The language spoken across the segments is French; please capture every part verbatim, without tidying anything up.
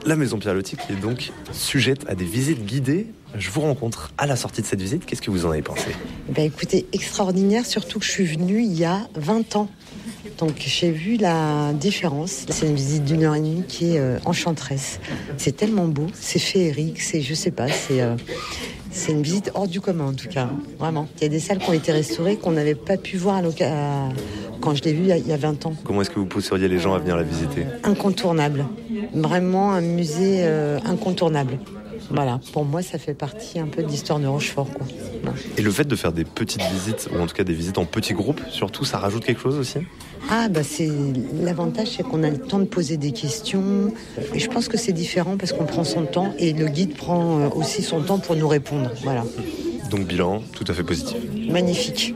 La maison Pierre-Loti qui est donc sujette à des visites guidées. Je vous rencontre à la sortie de cette visite. Qu'est-ce que vous en avez pensé ? Ben écoutez, extraordinaire, surtout que je suis venue il y a vingt ans. Donc j'ai vu la différence. C'est une visite d'une heure et demie qui est euh, enchanteresse. C'est tellement beau, c'est féerique, c'est, je sais pas, c'est, euh, c'est une visite hors du commun en tout cas, vraiment. Il y a des salles qui ont été restaurées qu'on n'avait pas pu voir à l'oc- à... quand je l'ai vue il y a vingt ans. Comment est-ce que vous pousseriez les gens à venir la visiter ? Incontournable, vraiment un musée euh, incontournable. Voilà, pour moi, ça fait partie un peu de l'histoire de Rochefort, quoi. Voilà. Et le fait de faire des petites visites, ou en tout cas des visites en petits groupes, surtout, ça rajoute quelque chose aussi ? Ah, bah c'est l'avantage, c'est qu'on a le temps de poser des questions. Et je pense que c'est différent parce qu'on prend son temps et le guide prend aussi son temps pour nous répondre. Voilà. Donc bilan, tout à fait positif. Magnifique.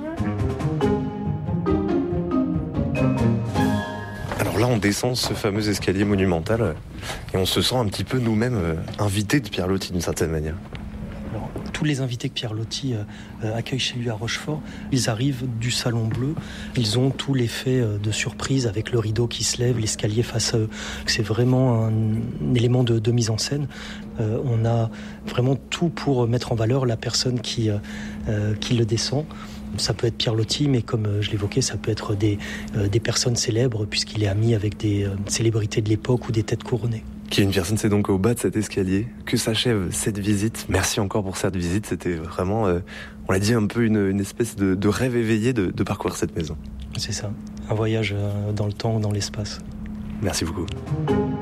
Alors là, on descend ce fameux escalier monumental et on se sent un petit peu nous-mêmes euh, invités de Pierre-Loti d'une certaine manière. Alors, tous les invités que Pierre-Loti euh, accueille chez lui à Rochefort, ils arrivent du Salon Bleu. Ils ont tout l'effet euh, de surprise avec le rideau qui se lève, l'escalier face à eux. C'est vraiment un, un élément de, de mise en scène. Euh, on a vraiment tout pour mettre en valeur la personne qui, euh, qui le descend. Ça peut être Pierre-Loti, mais comme je l'évoquais, ça peut être des, euh, des personnes célèbres, puisqu'il est ami avec des euh, célébrités de l'époque ou des têtes couronnées. Qui est une personne, c'est donc au bas de cet escalier que s'achève cette visite. Merci encore pour cette visite, c'était vraiment, euh, on l'a dit, un peu une, une espèce de, de rêve éveillé de, de parcourir cette maison. C'est ça, un voyage euh, dans le temps, dans l'espace. Merci beaucoup.